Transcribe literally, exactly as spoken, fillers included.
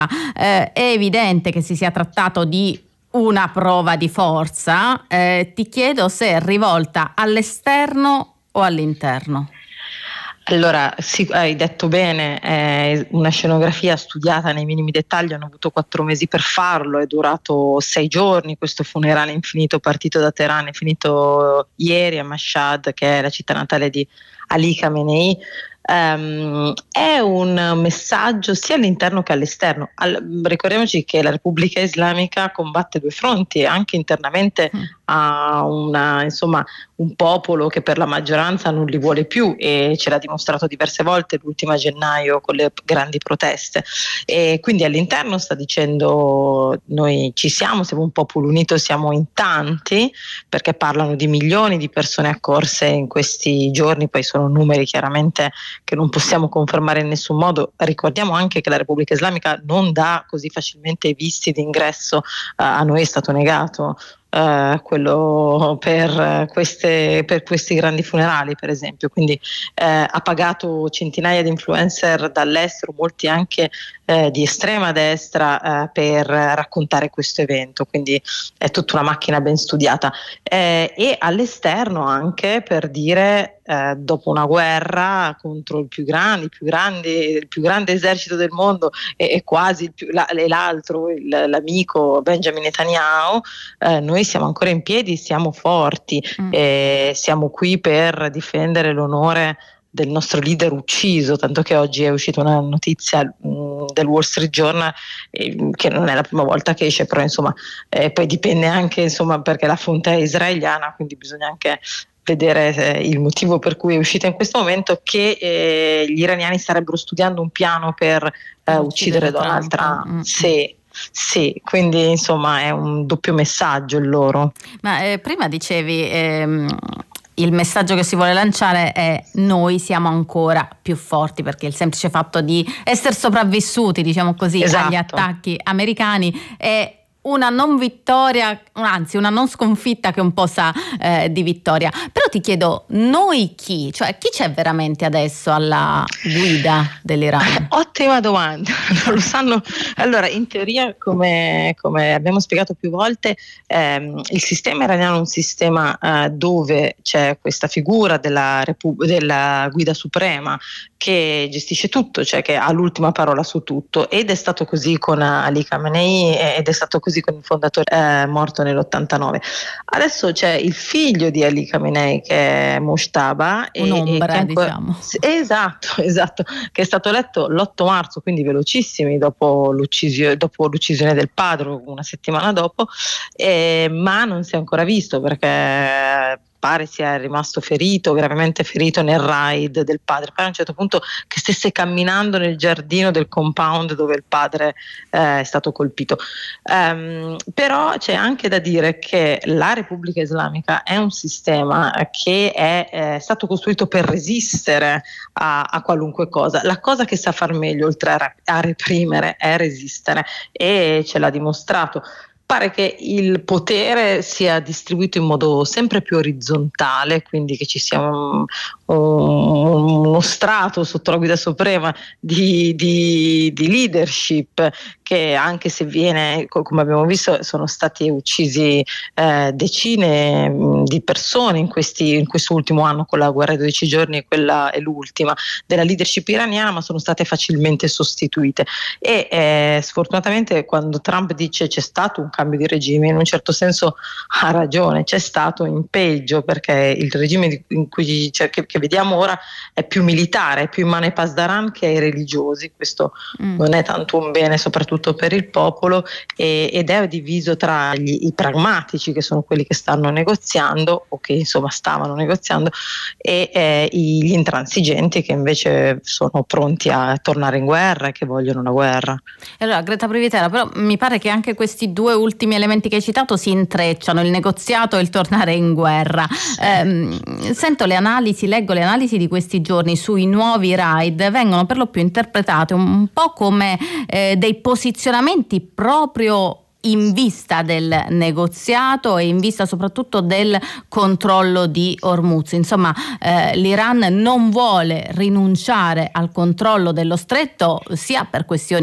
Eh, è evidente che si sia trattato di una prova di forza. Eh, ti chiedo se è rivolta all'esterno o all'interno. Allora, sì, hai detto bene, è una scenografia studiata nei minimi dettagli, hanno avuto quattro mesi per farlo, è durato sei giorni questo funerale infinito, partito da Teheran, è finito ieri a Mashhad, che è la città natale di Ali Khamenei. Um, è un messaggio sia all'interno che all'esterno. Al, ricordiamoci che la Repubblica Islamica combatte due fronti, anche internamente mm. ha una, insomma, un popolo che per la maggioranza non li vuole più, e ce l'ha dimostrato diverse volte, l'ultima a gennaio con le grandi proteste, e quindi all'interno sta dicendo: noi ci siamo, siamo un popolo unito, siamo in tanti, perché parlano di milioni di persone accorse in questi giorni, poi sono numeri chiaramente che non possiamo confermare in nessun modo. Ricordiamo anche che la Repubblica Islamica non dà così facilmente i visti d'ingresso, uh, a noi è stato negato Uh, quello per queste per questi grandi funerali, per esempio, quindi uh, ha pagato centinaia di influencer dall'estero, molti anche uh, di estrema destra, uh, per raccontare questo evento, quindi è tutta una macchina ben studiata, eh, e all'esterno anche per dire: Eh, dopo una guerra contro il più grande, il più grande, il più grande esercito del mondo, e, e quasi il più, la, l'altro, il, l'amico Benjamin Netanyahu, eh, noi siamo ancora in piedi, siamo forti, mm. eh, siamo qui per difendere l'onore del nostro leader ucciso, tanto che oggi è uscita una notizia mh, del Wall Street Journal, eh, che non è la prima volta che esce, però insomma eh, poi dipende anche, insomma, perché la fonte è israeliana, quindi bisogna anche vedere eh, il motivo per cui è uscita in questo momento, che eh, gli iraniani starebbero studiando un piano per eh, uccidere, uccidere Donald Trump. Trump. Sì. Sì, quindi insomma è un doppio messaggio il loro. Ma eh, prima dicevi ehm, il messaggio che si vuole lanciare è: noi siamo ancora più forti, perché il semplice fatto di essere sopravvissuti, diciamo così, esatto, agli attacchi americani è una non vittoria, anzi una non sconfitta che un po' sa eh, di vittoria. Però ti chiedo, noi chi? Cioè chi c'è veramente adesso alla guida dell'Iran? Ottima domanda, non lo sanno. Allora, in teoria, come, come abbiamo spiegato più volte, ehm, il sistema iraniano è un sistema eh, dove c'è questa figura della, Repub- della guida suprema che gestisce tutto, cioè che ha l'ultima parola su tutto, ed è stato così con Ali Khamenei ed è stato così con il fondatore eh, morto nell'ottantanove. Adesso c'è il figlio di Ali Khamenei, che è Mojtaba, un'ombra, e che ancora, diciamo. Esatto, esatto, che è stato eletto l'otto marzo, quindi velocissimi dopo l'uccisione, dopo l'uccisione del padre, una settimana dopo, eh, ma non si è ancora visto, perché pare sia rimasto ferito, gravemente ferito nel raid del padre. Poi a un certo punto che stesse camminando nel giardino del compound dove il padre eh, è stato colpito. Um, però c'è anche da dire che la Repubblica Islamica è un sistema che è eh, stato costruito per resistere a, a qualunque cosa. La cosa che sa far meglio, oltre a, a reprimere, è resistere, e ce l'ha dimostrato. Pare che il potere sia distribuito in modo sempre più orizzontale, quindi che ci sia un, un, uno strato sotto la guida suprema di, di, di leadership, che anche se viene, come abbiamo visto, sono stati uccisi eh, decine mh, di persone in, questi, in questo ultimo anno, con la guerra dei dodici giorni, e quella è l'ultima della leadership iraniana, ma sono state facilmente sostituite. E eh, sfortunatamente, quando Trump dice c'è stato un cambio di regime, in un certo senso ha ragione, c'è stato in peggio, perché il regime di, in cui, cioè, che, che vediamo ora è più militare, è più in mano ai pasdaran che ai religiosi. Questo mm. non è tanto un bene, soprattutto per il popolo, e, ed è diviso tra gli, i pragmatici, che sono quelli che stanno negoziando, o che insomma stavano negoziando, e eh, gli intransigenti, che invece sono pronti a tornare in guerra e che vogliono la guerra. Allora, Greta Privitera, però mi pare che anche questi due ultimi elementi che hai citato si intrecciano, il negoziato e il tornare in guerra. Eh, sento le analisi, leggo le analisi di questi giorni sui nuovi raid, vengono per lo più interpretate un po' come eh, dei posizionamenti proprio in vista del negoziato e in vista soprattutto del controllo di Hormuz. Insomma, eh, l'Iran non vuole rinunciare al controllo dello stretto, sia per questioni